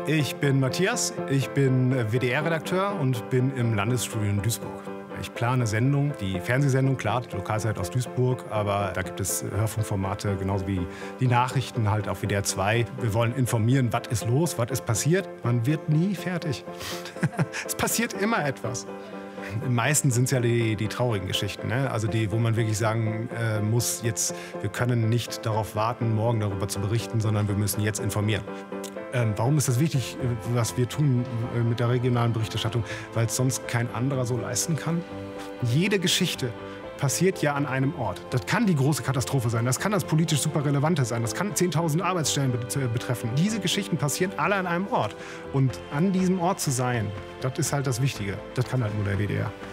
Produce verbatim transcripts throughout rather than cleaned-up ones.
Ich bin Matthias, ich bin W D R-Redakteur und bin im Landesstudio in Duisburg. Ich plane Sendungen, die Fernsehsendung, klar, die Lokalzeit aus Duisburg, aber da gibt es Hörfunkformate, genauso wie die Nachrichten halt auf W D R zwei. Wir wollen informieren, was ist los, was ist passiert. Man wird nie fertig. Es passiert immer etwas. Im meisten sind es ja die, die traurigen Geschichten, ne? Also die, wo man wirklich sagen äh, muss, jetzt, wir können nicht darauf warten, morgen darüber zu berichten, sondern wir müssen jetzt informieren. Ähm, warum ist das wichtig, was wir tun äh, mit der regionalen Berichterstattung? Weil es sonst kein anderer so leisten kann. Jede Geschichte passiert ja an einem Ort. Das kann die große Katastrophe sein, das kann das politisch super Relevante sein, das kann zehntausend Arbeitsstellen betreffen. Diese Geschichten passieren alle an einem Ort. Und an diesem Ort zu sein, das ist halt das Wichtige. Das kann halt nur der W D R.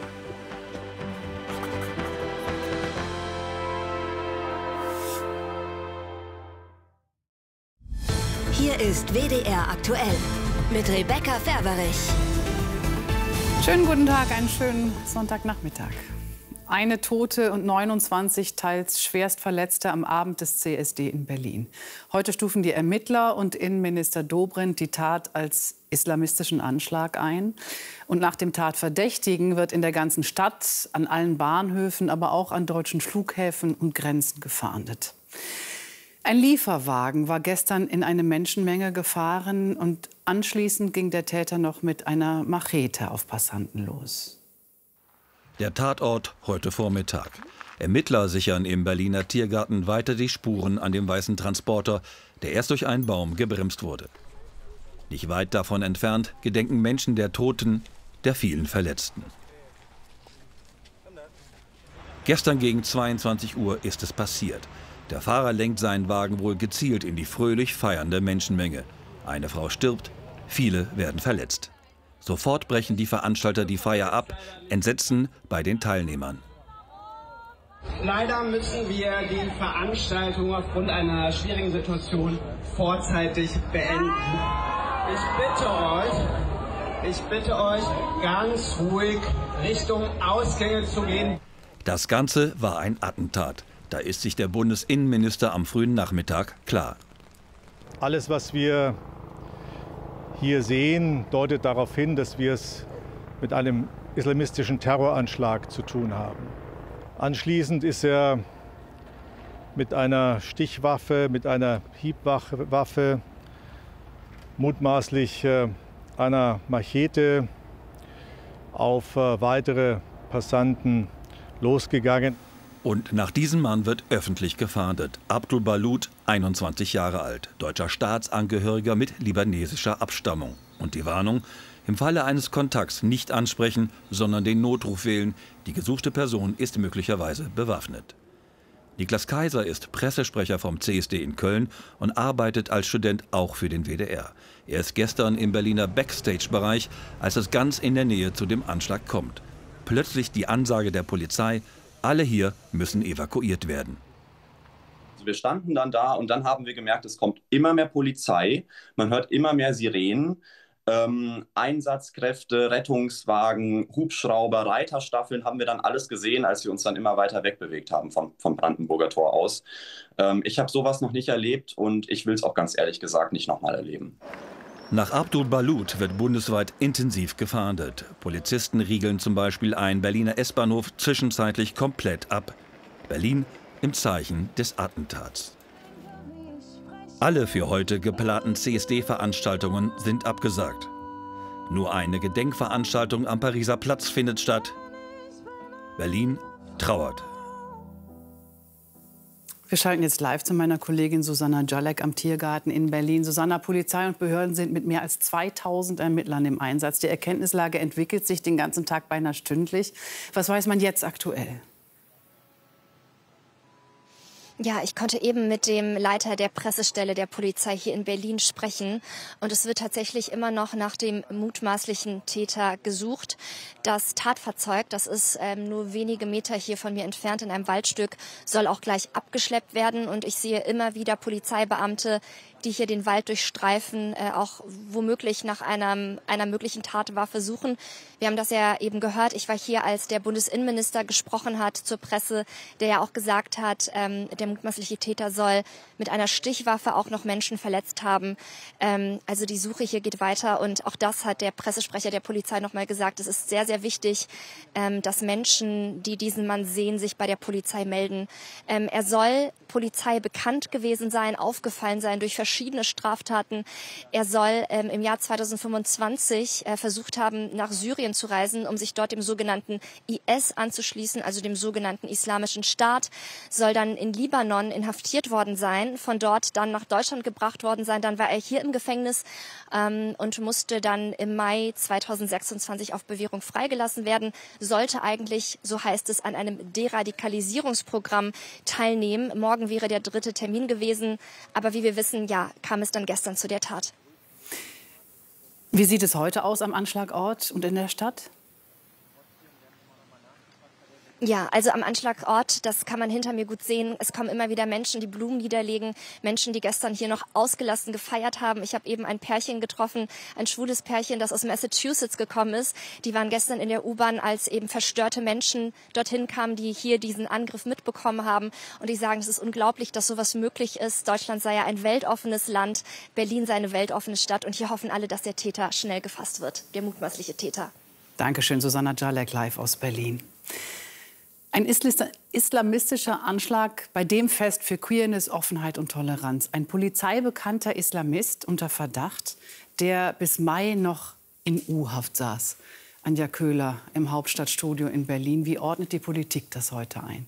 Hier ist W D R aktuell mit Rebecca Ferberich. Schönen guten Tag, einen schönen Sonntagnachmittag. Eine Tote und neunundzwanzig teils Schwerstverletzte am Abend des C S D in Berlin. Heute stufen die Ermittler und Innenminister Dobrindt die Tat als islamistischen Anschlag ein. Und nach dem Tatverdächtigen wird in der ganzen Stadt, an allen Bahnhöfen, aber auch an deutschen Flughäfen und Grenzen gefahndet. Ein Lieferwagen war gestern in eine Menschenmenge gefahren und anschließend ging der Täter noch mit einer Machete auf Passanten los. Der Tatort heute Vormittag. Ermittler sichern im Berliner Tiergarten weiter die Spuren an dem weißen Transporter, der erst durch einen Baum gebremst wurde. Nicht weit davon entfernt gedenken Menschen der Toten, der vielen Verletzten. Gestern gegen zweiundzwanzig Uhr ist es passiert. Der Fahrer lenkt seinen Wagen wohl gezielt in die fröhlich feiernde Menschenmenge. Eine Frau stirbt, viele werden verletzt. Sofort brechen die Veranstalter die Feier ab, Entsetzen bei den Teilnehmern. Leider müssen wir die Veranstaltung aufgrund einer schwierigen Situation vorzeitig beenden. Ich bitte euch, ich bitte euch, ganz ruhig Richtung Ausgänge zu gehen. Das Ganze war ein Attentat. Da ist sich der Bundesinnenminister am frühen Nachmittag klar. Alles, was wir hier sehen, deutet darauf hin, dass wir es mit einem islamistischen Terroranschlag zu tun haben. Anschließend ist er mit einer Stichwaffe, mit einer Hiebwaffe, mutmaßlich einer Machete auf weitere Passanten losgegangen. Und nach diesem Mann wird öffentlich gefahndet. Abdul Balut, einundzwanzig Jahre alt, deutscher Staatsangehöriger mit libanesischer Abstammung. Und die Warnung, im Falle eines Kontakts nicht ansprechen, sondern den Notruf wählen. Die gesuchte Person ist möglicherweise bewaffnet. Niklas Kaiser ist Pressesprecher vom C S D in Köln und arbeitet als Student auch für den W D R. Er ist gestern im Berliner Backstage-Bereich, als es ganz in der Nähe zu dem Anschlag kommt. Plötzlich die Ansage der Polizei: Alle hier müssen evakuiert werden. Wir standen dann da und dann haben wir gemerkt, es kommt immer mehr Polizei, man hört immer mehr Sirenen, ähm, Einsatzkräfte, Rettungswagen, Hubschrauber, Reiterstaffeln haben wir dann alles gesehen, als wir uns dann immer weiter wegbewegt haben vom, vom Brandenburger Tor aus. Ähm, ich habe sowas noch nicht erlebt und ich will es auch ganz ehrlich gesagt nicht nochmal erleben. Nach Abdul Balut wird bundesweit intensiv gefahndet. Polizisten riegeln zum Beispiel einen Berliner S-Bahnhof zwischenzeitlich komplett ab. Berlin im Zeichen des Attentats. Alle für heute geplanten C S D-Veranstaltungen sind abgesagt. Nur eine Gedenkveranstaltung am Pariser Platz findet statt. Berlin trauert. Wir schalten jetzt live zu meiner Kollegin Susanna Jalek am Tiergarten in Berlin. Susanna, Polizei und Behörden sind mit mehr als zweitausend Ermittlern im Einsatz. Die Erkenntnislage entwickelt sich den ganzen Tag beinahe stündlich. Was weiß man jetzt aktuell? Ja, ich konnte eben mit dem Leiter der Pressestelle der Polizei hier in Berlin sprechen. Und es wird tatsächlich immer noch nach dem mutmaßlichen Täter gesucht. Das Tatfahrzeug, das ist ähm, nur wenige Meter hier von mir entfernt in einem Waldstück, soll auch gleich abgeschleppt werden. Und ich sehe immer wieder Polizeibeamte, die hier den Wald durchstreifen, äh, auch womöglich nach einer, einer möglichen Tatwaffe suchen. Wir haben das ja eben gehört. Ich war hier, als der Bundesinnenminister gesprochen hat zur Presse, der ja auch gesagt hat, ähm, der mutmaßliche Täter soll mit einer Stichwaffe auch noch Menschen verletzt haben. Ähm, also die Suche hier geht weiter und auch das hat der Pressesprecher der Polizei noch mal gesagt. Es ist sehr, sehr wichtig, ähm, dass Menschen, die diesen Mann sehen, sich bei der Polizei melden. Ähm, er soll Polizei bekannt gewesen sein, aufgefallen sein durch verschiedene Straftaten. Er soll ähm, im Jahr zweitausendfünfundzwanzig äh, versucht haben, nach Syrien zu reisen, um sich dort dem sogenannten I S anzuschließen, also dem sogenannten Islamischen Staat, soll dann in Libanon inhaftiert worden sein, von dort dann nach Deutschland gebracht worden sein. Dann war er hier im Gefängnis ähm, und musste dann im Mai zweitausendsechsundzwanzig auf Bewährung freigelassen werden, sollte eigentlich, so heißt es, an einem Deradikalisierungsprogramm teilnehmen. Morgen wäre der dritte Termin gewesen, aber wie wir wissen, ja, kam es dann gestern zu der Tat. Wie sieht es heute aus am Anschlagort und in der Stadt? Ja, also am Anschlagort, das kann man hinter mir gut sehen. Es kommen immer wieder Menschen, die Blumen niederlegen, Menschen, die gestern hier noch ausgelassen gefeiert haben. Ich habe eben ein Pärchen getroffen, ein schwules Pärchen, das aus Massachusetts gekommen ist. Die waren gestern in der U-Bahn, als eben verstörte Menschen dorthin kamen, die hier diesen Angriff mitbekommen haben. Und die sagen, es ist unglaublich, dass sowas möglich ist. Deutschland sei ja ein weltoffenes Land, Berlin sei eine weltoffene Stadt. Und hier hoffen alle, dass der Täter schnell gefasst wird, der mutmaßliche Täter. Dankeschön, Susanna Jalek, live aus Berlin. Ein islamistischer Anschlag, bei dem Fest für Queerness, Offenheit und Toleranz. Ein polizeibekannter Islamist unter Verdacht, der bis Mai noch in U-Haft saß. Anja Köhler im Hauptstadtstudio in Berlin. Wie ordnet die Politik das heute ein?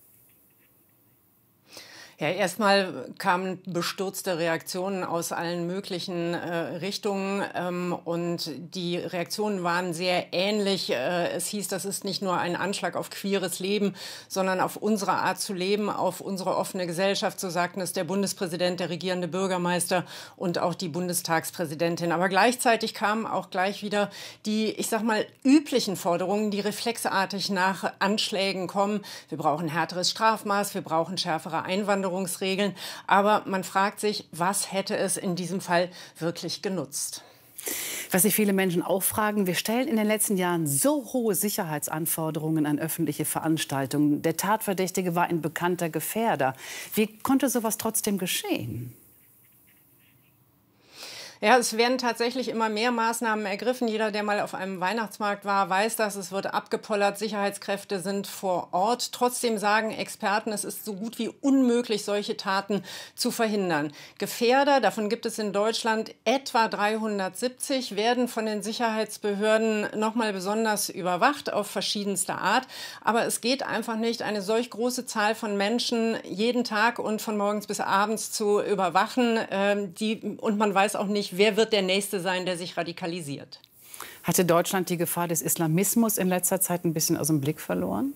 Ja, erstmal kamen bestürzte Reaktionen aus allen möglichen äh, Richtungen ähm, und die Reaktionen waren sehr ähnlich. Äh, es hieß, das ist nicht nur ein Anschlag auf queeres Leben, sondern auf unsere Art zu leben, auf unsere offene Gesellschaft, so sagten es der Bundespräsident, der regierende Bürgermeister und auch die Bundestagspräsidentin. Aber gleichzeitig kamen auch gleich wieder die, ich sag mal, üblichen Forderungen, die reflexartig nach Anschlägen kommen. Wir brauchen härteres Strafmaß, wir brauchen schärfere Einwanderung. Regeln. Aber man fragt sich, was hätte es in diesem Fall wirklich genutzt? Was sich viele Menschen auch fragen, wir stellen in den letzten Jahren so hohe Sicherheitsanforderungen an öffentliche Veranstaltungen. Der Tatverdächtige war ein bekannter Gefährder. Wie konnte sowas trotzdem geschehen? Ja, es werden tatsächlich immer mehr Maßnahmen ergriffen. Jeder, der mal auf einem Weihnachtsmarkt war, weiß das. Es wird abgepollert, Sicherheitskräfte sind vor Ort. Trotzdem sagen Experten, es ist so gut wie unmöglich, solche Taten zu verhindern. Gefährder, davon gibt es in Deutschland etwa dreihundertsiebzig, werden von den Sicherheitsbehörden noch mal besonders überwacht auf verschiedenste Art. Aber es geht einfach nicht, eine solch große Zahl von Menschen jeden Tag und von morgens bis abends zu überwachen. Ähm, die, und man weiß auch nicht, wer wird der Nächste sein, der sich radikalisiert. Hatte Deutschland die Gefahr des Islamismus in letzter Zeit ein bisschen aus dem Blick verloren?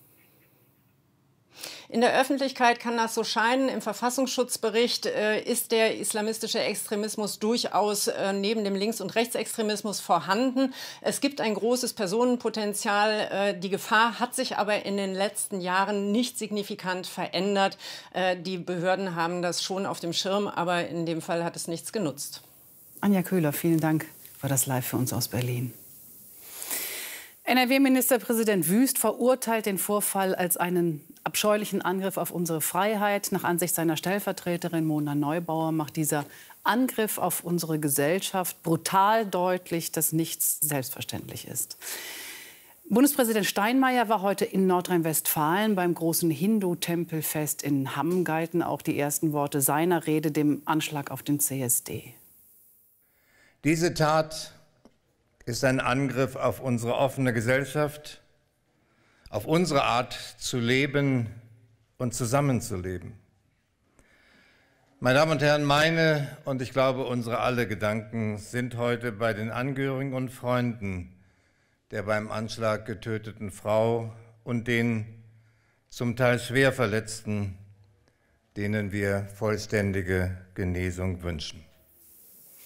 In der Öffentlichkeit kann das so scheinen. Im Verfassungsschutzbericht äh, ist der islamistische Extremismus durchaus äh, neben dem Links- und Rechtsextremismus vorhanden. Es gibt ein großes Personenpotenzial. Äh, die Gefahr hat sich aber in den letzten Jahren nicht signifikant verändert. Äh, die Behörden haben das schon auf dem Schirm, aber in dem Fall hat es nichts genutzt. Anja Köhler, vielen Dank. War das live für uns aus Berlin. N R W-Ministerpräsident Wüst verurteilt den Vorfall als einen abscheulichen Angriff auf unsere Freiheit. Nach Ansicht seiner Stellvertreterin Mona Neubauer macht dieser Angriff auf unsere Gesellschaft brutal deutlich, dass nichts selbstverständlich ist. Bundespräsident Steinmeier war heute in Nordrhein-Westfalen beim großen Hindu-Tempelfest in Hamm, galten auch die ersten Worte seiner Rede dem Anschlag auf den C S D. Diese Tat ist ein Angriff auf unsere offene Gesellschaft, auf unsere Art zu leben und zusammenzuleben. Meine Damen und Herren, meine und ich glaube unsere alle Gedanken sind heute bei den Angehörigen und Freunden der beim Anschlag getöteten Frau und den zum Teil schwer Verletzten, denen wir vollständige Genesung wünschen.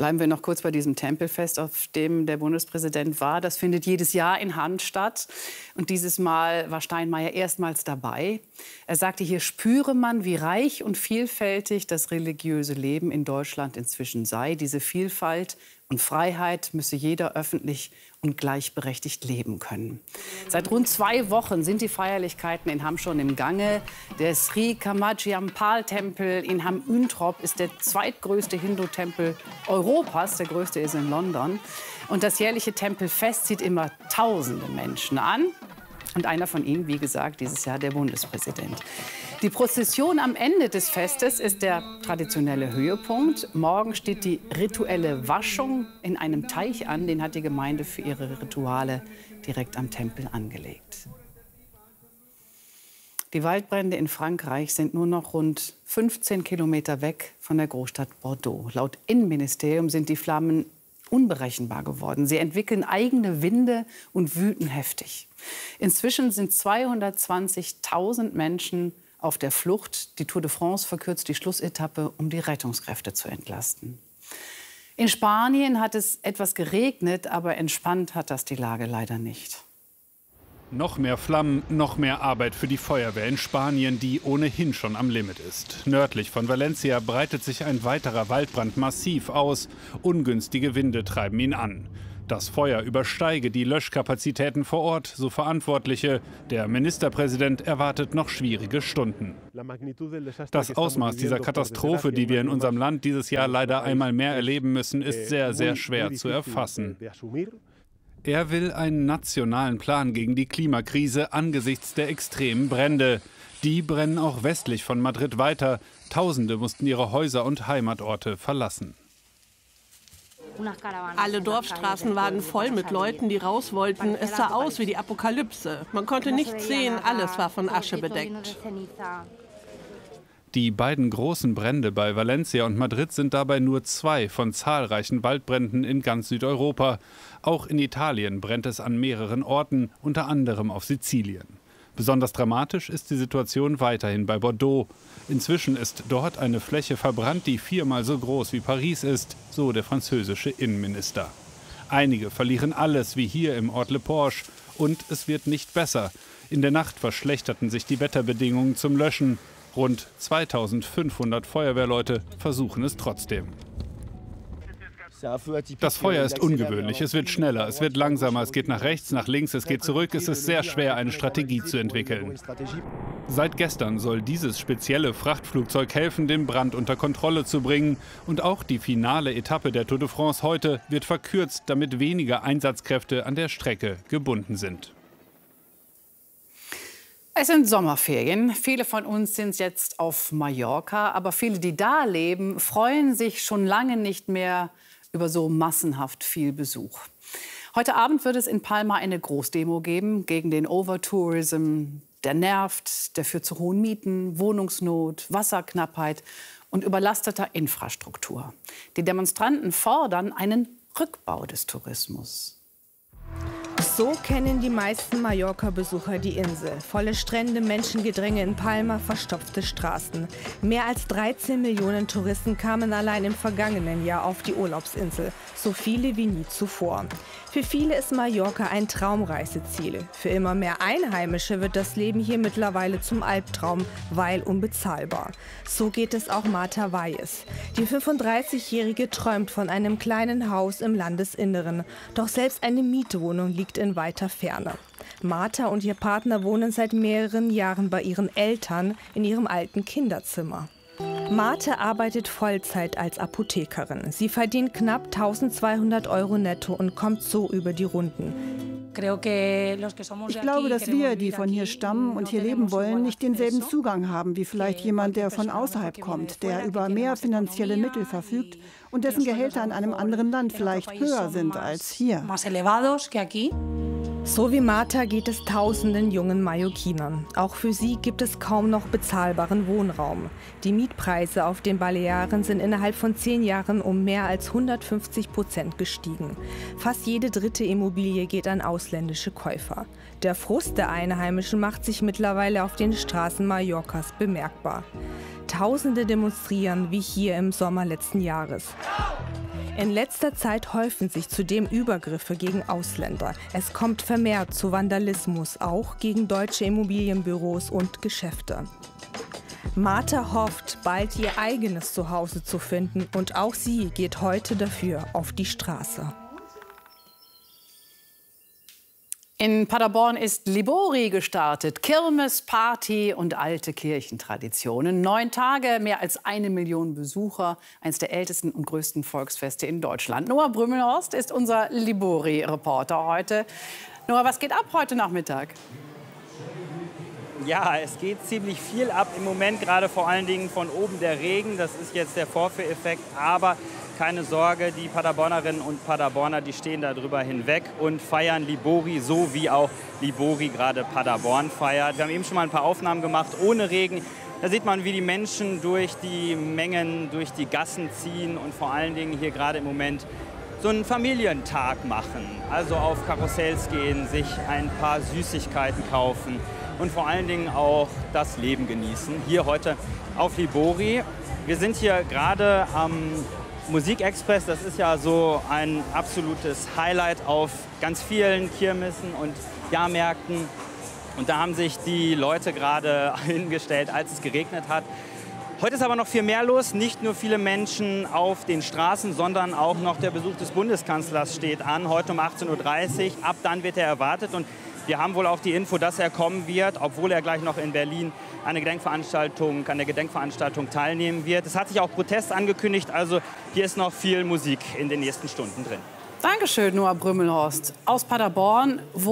Bleiben wir noch kurz bei diesem Tempelfest, auf dem der Bundespräsident war. Das findet jedes Jahr in Hann statt. Und dieses Mal war Steinmeier erstmals dabei. Er sagte, hier spüre man, wie reich und vielfältig das religiöse Leben in Deutschland inzwischen sei. Diese Vielfalt und Freiheit müsse jeder öffentlich und gleichberechtigt leben können. Seit rund zwei Wochen sind die Feierlichkeiten in Hamm schon im Gange. Der Sri Kamajiampal-Tempel in Hamm-Üntrop ist der zweitgrößte Hindu-Tempel Europas. Der größte ist in London. Und das jährliche Tempelfest zieht immer tausende Menschen an. Und einer von ihnen, wie gesagt, dieses Jahr der Bundespräsident. Die Prozession am Ende des Festes ist der traditionelle Höhepunkt. Morgen steht die rituelle Waschung in einem Teich an. Den hat die Gemeinde für ihre Rituale direkt am Tempel angelegt. Die Waldbrände in Frankreich sind nur noch rund fünfzehn Kilometer weg von der Großstadt Bordeaux. Laut Innenministerium sind die Flammen unberechenbar geworden. Sie entwickeln eigene Winde und wüten heftig. Inzwischen sind zweihundertzwanzigtausend Menschen auf der Flucht. Die Tour de France verkürzt die Schlussetappe, um die Rettungskräfte zu entlasten. In Spanien hat es etwas geregnet, aber entspannt hat das die Lage leider nicht. Noch mehr Flammen, noch mehr Arbeit für die Feuerwehr in Spanien, die ohnehin schon am Limit ist. Nördlich von Valencia breitet sich ein weiterer Waldbrand massiv aus. Ungünstige Winde treiben ihn an. Das Feuer übersteige die Löschkapazitäten vor Ort, so Verantwortliche. Der Ministerpräsident erwartet noch schwierige Stunden. Das Ausmaß dieser Katastrophe, die wir in unserem Land dieses Jahr leider einmal mehr erleben müssen, ist sehr, sehr schwer zu erfassen. Er will einen nationalen Plan gegen die Klimakrise angesichts der extremen Brände. Die brennen auch westlich von Madrid weiter. Tausende mussten ihre Häuser und Heimatorte verlassen. Alle Dorfstraßen waren voll mit Leuten, die raus wollten. Es sah aus wie die Apokalypse. Man konnte nichts sehen, alles war von Asche bedeckt. Die beiden großen Brände bei Valencia und Madrid sind dabei nur zwei von zahlreichen Waldbränden in ganz Südeuropa. Auch in Italien brennt es an mehreren Orten, unter anderem auf Sizilien. Besonders dramatisch ist die Situation weiterhin bei Bordeaux. Inzwischen ist dort eine Fläche verbrannt, die viermal so groß wie Paris ist, so der französische Innenminister. Einige verlieren alles, wie hier im Ort Le Porche. Und es wird nicht besser. In der Nacht verschlechterten sich die Wetterbedingungen zum Löschen. Rund zweitausendfünfhundert Feuerwehrleute versuchen es trotzdem. Das Feuer ist ungewöhnlich, es wird schneller, es wird langsamer, es geht nach rechts, nach links, es geht zurück. Es ist sehr schwer, eine Strategie zu entwickeln. Seit gestern soll dieses spezielle Frachtflugzeug helfen, den Brand unter Kontrolle zu bringen. Und auch die finale Etappe der Tour de France heute wird verkürzt, damit weniger Einsatzkräfte an der Strecke gebunden sind. Es sind Sommerferien. Viele von uns sind jetzt auf Mallorca. Aber viele, die da leben, freuen sich schon lange nicht mehr über so massenhaft viel Besuch. Heute Abend wird es in Palma eine Großdemo geben gegen den Overtourism. Der nervt, der führt zu hohen Mieten, Wohnungsnot, Wasserknappheit und überlasteter Infrastruktur. Die Demonstranten fordern einen Rückbau des Tourismus. So kennen die meisten Mallorca-Besucher die Insel. Volle Strände, Menschengedränge in Palma, verstopfte Straßen. Mehr als dreizehn Millionen Touristen kamen allein im vergangenen Jahr auf die Urlaubsinsel. So viele wie nie zuvor. Für viele ist Mallorca ein Traumreiseziel. Für immer mehr Einheimische wird das Leben hier mittlerweile zum Albtraum, weil unbezahlbar. So geht es auch Marta Valles. Die fünfunddreißigjährige träumt von einem kleinen Haus im Landesinneren. Doch selbst eine Mietwohnung liegt in weiter Ferne. Marta und ihr Partner wohnen seit mehreren Jahren bei ihren Eltern in ihrem alten Kinderzimmer. Marta arbeitet Vollzeit als Apothekerin. Sie verdient knapp tausendzweihundert Euro netto und kommt so über die Runden. Ich glaube, dass wir, die von hier stammen und hier leben wollen, nicht denselben Zugang haben wie vielleicht jemand, der von außerhalb kommt, der über mehr finanzielle Mittel verfügt und dessen Gehälter in einem anderen Land vielleicht höher sind als hier. So wie Marta geht es tausenden jungen Mallorquinern. Auch für sie gibt es kaum noch bezahlbaren Wohnraum. Die Mietpreise auf den Balearen sind innerhalb von zehn Jahren um mehr als hundertfünfzig Prozent gestiegen. Fast jede dritte Immobilie geht an ausländische Käufer. Der Frust der Einheimischen macht sich mittlerweile auf den Straßen Mallorcas bemerkbar. Tausende demonstrieren wie hier im Sommer letzten Jahres. In letzter Zeit häufen sich zudem Übergriffe gegen Ausländer. Es kommt vermehrt zu Vandalismus, auch gegen deutsche Immobilienbüros und Geschäfte. Martha hofft, bald ihr eigenes Zuhause zu finden, und auch sie geht heute dafür auf die Straße. In Paderborn ist Libori gestartet. Kirmes, Party und alte Kirchentraditionen. Neun Tage, mehr als eine Million Besucher. Eines der ältesten und größten Volksfeste in Deutschland. Noah Brümmelhorst ist unser Libori-Reporter heute. Noah, was geht ab heute Nachmittag? Ja, es geht ziemlich viel ab im Moment, gerade vor allen Dingen von oben der Regen. Das ist jetzt der Vorführeffekt, aber keine Sorge, die Paderbornerinnen und Paderborner, die stehen darüber hinweg und feiern Libori, so wie auch Libori gerade Paderborn feiert. Wir haben eben schon mal ein paar Aufnahmen gemacht ohne Regen. Da sieht man, wie die Menschen durch die Mengen, durch die Gassen ziehen und vor allen Dingen hier gerade im Moment so einen Familientag machen. Also auf Karussells gehen, sich ein paar Süßigkeiten kaufen und vor allen Dingen auch das Leben genießen. Hier heute auf Libori. Wir sind hier gerade am Musikexpress. Das ist ja so ein absolutes Highlight auf ganz vielen Kirmessen und Jahrmärkten. Und da haben sich die Leute gerade hingestellt, als es geregnet hat. Heute ist aber noch viel mehr los. Nicht nur viele Menschen auf den Straßen, sondern auch noch der Besuch des Bundeskanzlers steht an. Heute um achtzehn Uhr dreißig. Ab dann wird er erwartet. Und wir haben wohl auch die Info, dass er kommen wird, obwohl er gleich noch in Berlin eine Gedenkveranstaltung, an der Gedenkveranstaltung teilnehmen wird. Es hat sich auch Protest angekündigt. Also hier ist noch viel Musik in den nächsten Stunden drin. Dankeschön, Noah Brümmelhorst aus Paderborn. Wo